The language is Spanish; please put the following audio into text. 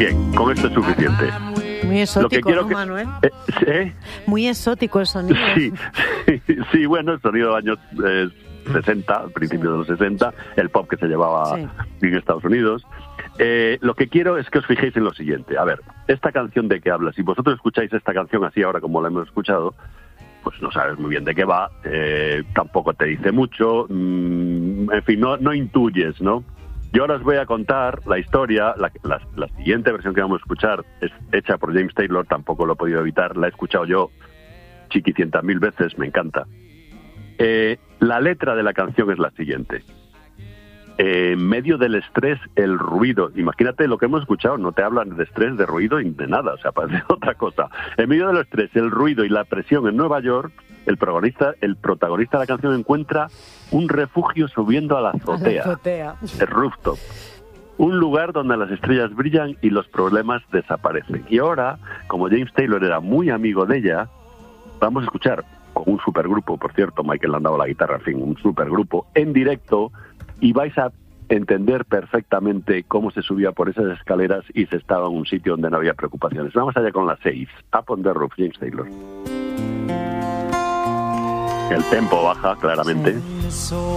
Bien, con esto es suficiente. Muy exótico, ¿no, Manuel? Muy exótico el sonido. Sí, bueno, el sonido de años 60, al principio de los 60, el pop que se llevaba en Estados Unidos. Lo que quiero es que os fijéis en lo siguiente. A ver, esta canción de que habla, si vosotros escucháis esta canción así ahora como la hemos escuchado, pues no sabes muy bien de qué va, tampoco te dice mucho, en fin, no intuyes, ¿no? Yo ahora os voy a contar la historia, la siguiente versión que vamos a escuchar es hecha por James Taylor, tampoco lo he podido evitar, la he escuchado yo chiquicientas mil veces, me encanta. La letra de la canción es la siguiente. En medio del estrés, el ruido, imagínate lo que hemos escuchado, no te hablan de estrés, de ruido y de nada, o sea, parece otra cosa. En medio del estrés, el ruido y la presión en Nueva York, el protagonista de la canción encuentra un refugio subiendo a la azotea. El rooftop. Un lugar donde las estrellas brillan y los problemas desaparecen. Y ahora, como James Taylor era muy amigo de ella, vamos a escuchar con un supergrupo, por cierto, Michael Landau a la guitarra, en fin, un supergrupo en directo, y vais a entender perfectamente cómo se subía por esas escaleras y se estaba en un sitio donde no había preocupaciones. Vamos allá con las 6. Up on the Roof, James Taylor. El tempo baja claramente.